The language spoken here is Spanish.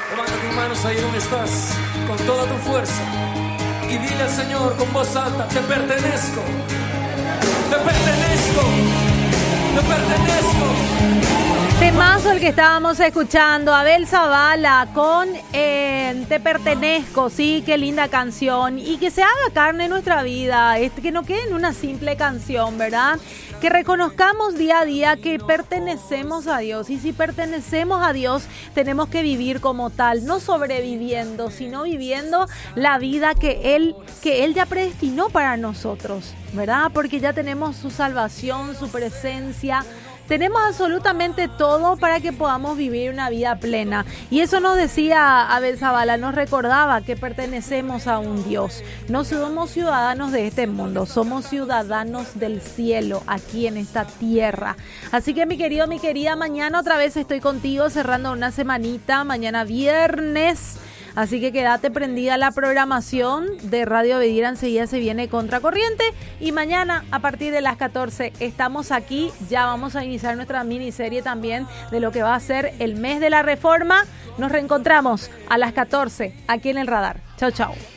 Levanta tus manos ahí donde estás, con toda tu fuerza, y dile al Señor con voz alta: te pertenezco, te pertenezco, te pertenezco. Temazo el que estábamos escuchando, Abel Zavala con Te Pertenezco, sí, qué linda canción, y que se haga carne en nuestra vida, que no quede en una simple canción, ¿verdad? Que reconozcamos día a día que pertenecemos a Dios, y si pertenecemos a Dios tenemos que vivir como tal, no sobreviviendo, sino viviendo la vida que Él ya predestinó para nosotros, ¿verdad? Porque ya tenemos su salvación, su presencia. Tenemos absolutamente todo para que podamos vivir una vida plena. Y eso nos decía Abel Zavala, nos recordaba que pertenecemos a un Dios. No somos ciudadanos de este mundo, somos ciudadanos del cielo, aquí en esta tierra. Así que mi querido, mi querida, mañana otra vez estoy contigo cerrando una semanita, mañana viernes. Así que quédate prendida a la programación de Radio Bedira, enseguida se viene Contracorriente y mañana a partir de las 14 estamos aquí, ya vamos a iniciar nuestra miniserie también de lo que va a ser el mes de la Reforma. Nos reencontramos a las 14 aquí en el radar. Chau, chau.